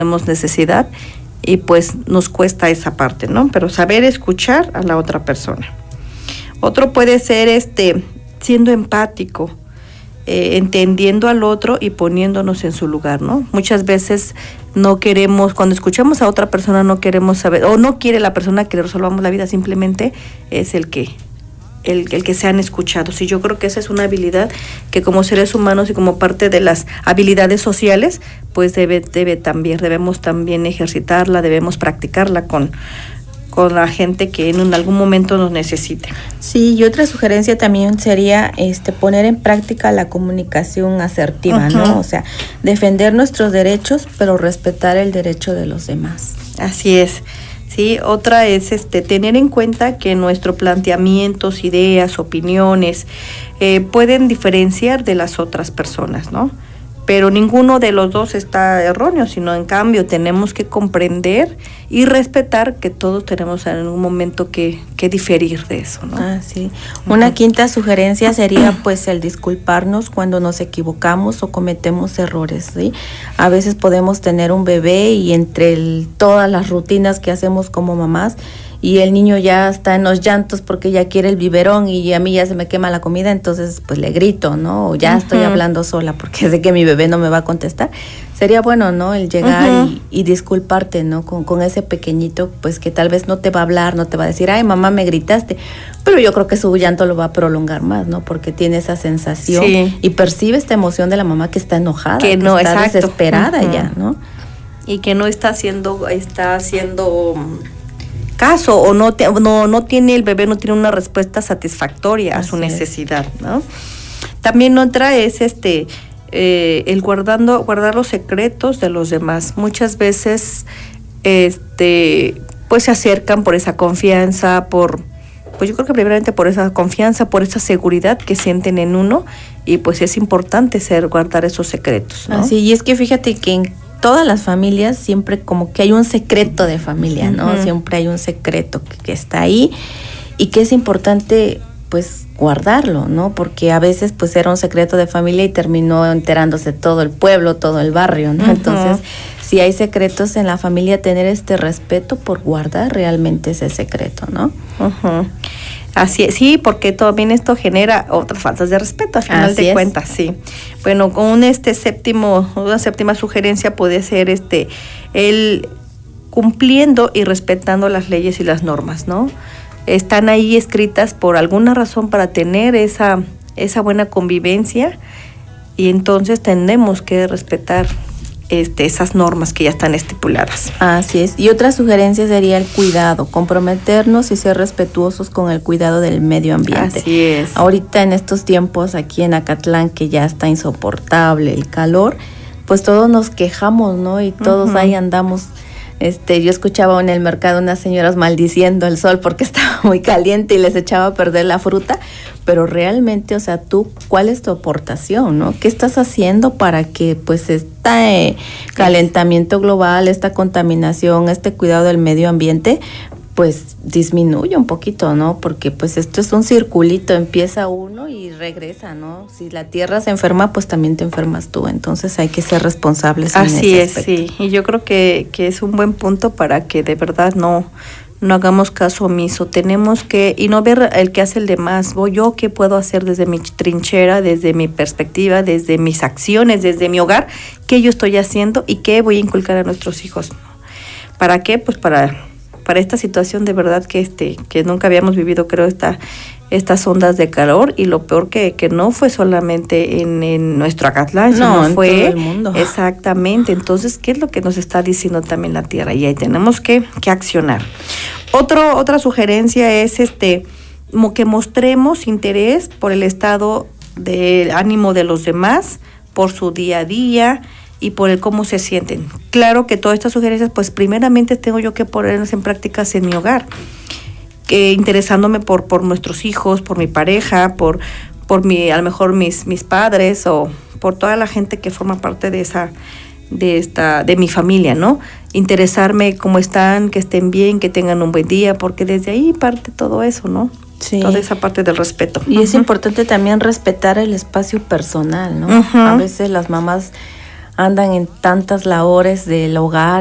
tenemos necesidad y pues nos cuesta esa parte, ¿no? Pero saber escuchar a la otra persona. Otro puede ser siendo empático, entendiendo al otro y poniéndonos en su lugar, ¿no? Muchas veces no queremos, cuando escuchamos a otra persona no queremos saber, o no quiere la persona que le resolvamos la vida, simplemente es el que sean escuchados. Y yo creo que esa es una habilidad que como seres humanos y como parte de las habilidades sociales, pues debemos también ejercitarla, debemos practicarla con la gente que en algún momento nos necesite. Sí, y otra sugerencia también sería poner en práctica la comunicación asertiva, uh-huh, ¿no? O sea, defender nuestros derechos, pero respetar el derecho de los demás. Así es. Sí, otra es tener en cuenta que nuestros planteamientos, ideas, opiniones pueden diferenciar de las otras personas, ¿no? Pero ninguno de los dos está erróneo, sino en cambio tenemos que comprender y respetar que todos tenemos en algún momento que diferir de eso, ¿no? Ah, sí. Una quinta sugerencia sería pues el disculparnos cuando nos equivocamos o cometemos errores, ¿sí? A veces podemos tener un bebé y entre todas las rutinas que hacemos como mamás, y el niño ya está en los llantos porque ya quiere el biberón y a mí ya se me quema la comida, entonces pues le grito, ¿no? O ya estoy hablando sola porque sé que mi bebé no me va a contestar. Sería bueno, ¿no? El llegar y disculparte, ¿no? Con ese pequeñito, pues que tal vez no te va a hablar, no te va a decir, ay, mamá, me gritaste. Pero yo creo que su llanto lo va a prolongar más, ¿no? Porque tiene esa sensación y percibe esta emoción de la mamá que está enojada, que no, está desesperada ya, ¿no? Y que no está haciendo caso o no tiene el bebé, no tiene una respuesta satisfactoria a su necesidad, ¿no? También otra es el guardar los secretos de los demás. Muchas veces pues se acercan por esa confianza, pues yo creo que primeramente por esa confianza, por esa seguridad que sienten en uno, y pues es importante guardar esos secretos, ¿no? Así, y es que fíjate que en todas las familias siempre como que hay un secreto de familia, ¿no? Uh-huh. Siempre hay un secreto que está ahí y que es importante pues guardarlo, ¿no? Porque a veces pues era un secreto de familia y terminó enterándose todo el pueblo, todo el barrio, ¿no? Uh-huh. Entonces, si hay secretos en la familia, tener respeto por guardar realmente ese secreto, ¿no? Uh-huh. Así es, sí, porque también esto genera otras faltas de respeto, a final de cuentas, sí. Bueno, con una séptima sugerencia puede ser el cumpliendo y respetando las leyes y las normas, ¿no? Están ahí escritas por alguna razón para tener esa buena convivencia, y entonces tenemos que respetar esas normas que ya están estipuladas. Así es. Y otra sugerencia sería el cuidado, comprometernos y ser respetuosos con el cuidado del medio ambiente. Así es. Ahorita en estos tiempos aquí en Acatlán, que ya está insoportable el calor, pues todos nos quejamos, ¿no? Y todos ahí andamos. Yo escuchaba en el mercado unas señoras maldiciendo el sol porque estaba muy caliente y les echaba a perder la fruta, pero realmente, o sea, tú, ¿cuál es tu aportación, no? ¿Qué estás haciendo para que, pues, este calentamiento global, esta contaminación, este cuidado del medio ambiente, pues, disminuya un poquito, ¿no? Porque, pues, esto es un circulito, empieza uno y regresa, ¿no? Si la tierra se enferma, pues también te enfermas tú, entonces hay que ser responsables en ese aspecto. Así es, sí, y yo creo que es un buen punto para que de verdad no hagamos caso omiso. Tenemos que, y no ver el que hace el demás, yo qué puedo hacer desde mi trinchera, desde mi perspectiva, desde mis acciones, desde mi hogar, qué yo estoy haciendo y qué voy a inculcar a nuestros hijos. ¿Para qué? Pues para esta situación de verdad que nunca habíamos vivido, creo, estas ondas de calor, y lo peor que no fue solamente en nuestro Acatlán, sino en fue todo el mundo. Exactamente. Entonces, ¿qué es lo que nos está diciendo también la Tierra? Y ahí tenemos que accionar. Otra sugerencia es como que mostremos interés por el estado de ánimo de los demás, por su día a día y por el cómo se sienten. Claro que todas estas sugerencias, pues primeramente tengo yo que ponerlas en prácticas en mi hogar, interesándome por nuestros hijos, por mi pareja, por a lo mejor mis padres, o por toda la gente que forma parte de mi familia, ¿no? Interesarme cómo están, que estén bien, que tengan un buen día, porque desde ahí parte todo eso, ¿no? Sí. Toda esa parte del respeto. Y es importante también respetar el espacio personal, ¿no? A veces las mamás andan en tantas labores del hogar